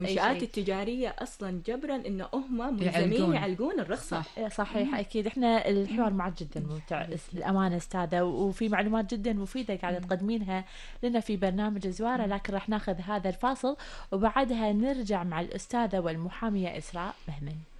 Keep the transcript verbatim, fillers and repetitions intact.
المنشآت التجارية أصلا جبرا إنه هم ملزمين يعلقون. يعلقون الرخصة. صح. صحيح. أكيد إحنا الحوار معك جدا ممتع الأمانة أستاذة، وفي معلومات جدا مفيدة قاعدة تقدمينها لنا في برنامج زوارة. لكن راح ناخذ هذا الفاصل وبعدها نرجع مع الأستاذة والمحامية إسراء بهمن.